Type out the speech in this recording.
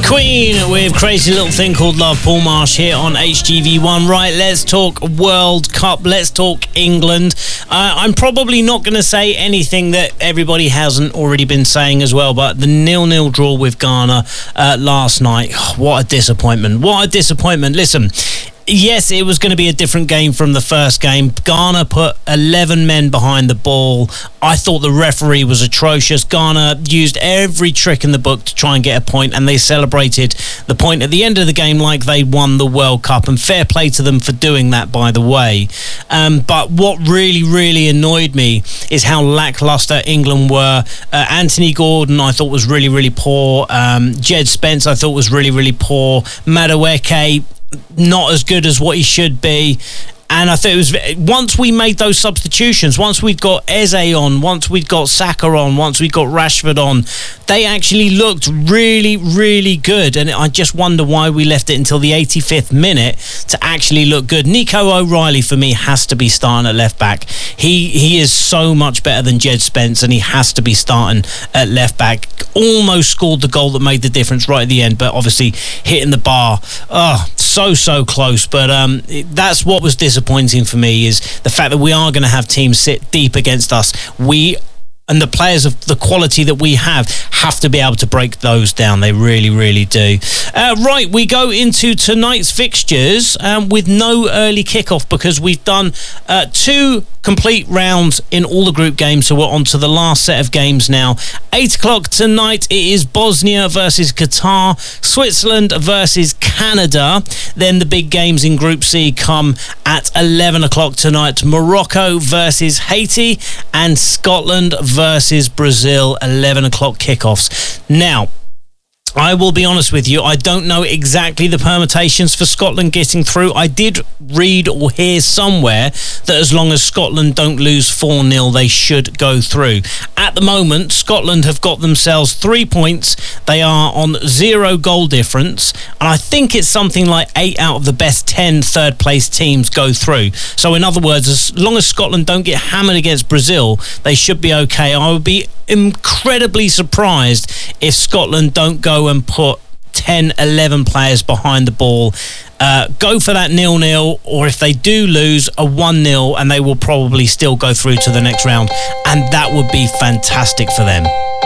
Queen with Crazy Little Thing Called Love, Paul Marsh here on HGV1. Right, let's talk World Cup. Let's talk England. I'm probably not going to say anything that everybody hasn't already been saying as well, but the 0-0 draw with Ghana last night, what a disappointment. What a disappointment. Listen, yes, it was going to be a different game from the first game. Ghana put 11 men behind the ball. I thought the referee was atrocious. Ghana used every trick in the book to try and get a point, and they celebrated the point at the end of the game like they won the World Cup, and fair play to them for doing that, by the way. But what really, really annoyed me is how lacklustre England were. Anthony Gordon, I thought, was really, really poor. Jed Spence, I thought, was really, really poor. Madueke, not as good as what he should be. And I thought it was, once we made those substitutions, once we'd got Eze on, once we'd got Saka on, once we got Rashford on, they actually looked really, really good. And I just wonder why we left it until the 85th minute to actually look good. Nico O'Reilly, for me, has to be starting at left back. He is so much better than Jed Spence, and he has to be starting at left back. Almost scored the goal that made the difference right at the end, but obviously hitting the bar. So close. But that's what was disappointing for me, is the fact that we are going to have teams sit deep against us. And the players of the quality that we have to be able to break those down. They really, really do. Right, we go into tonight's fixtures with no early kickoff because we've done 2 complete rounds in all the group games, so we're on to the last set of games now. 8 o'clock tonight, it is Bosnia versus Qatar, Switzerland versus Canada. Then the big games in Group C come at 11 o'clock tonight. Morocco versus Haiti and Scotland versus Brazil, 11 o'clock kickoffs. Now, I will be honest with you, I don't know exactly the permutations for Scotland getting through. I did read or hear somewhere that as long as Scotland don't lose 4-0, they should go through. At the moment, Scotland have got themselves 3 points. They are on 0 goal difference, and I think it's something like 8 out of the best 10 third place teams go through. So in other words, as long as Scotland don't get hammered against Brazil, they should be okay. I would be incredibly surprised if Scotland don't go and put 10, 11 players behind the ball. Go for that 0-0, or if they do lose, a 1-0, and they will probably still go through to the next round, and that would be fantastic for them.